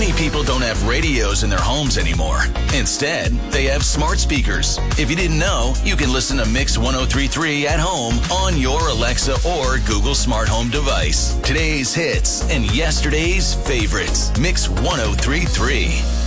Many people don't have radios in their homes anymore. Instead, they have smart speakers. If you didn't know, you can listen to Mix 103.3 at home on your Alexa or Google Smart Home device. Today's hits and yesterday's favorites. Mix 103.3.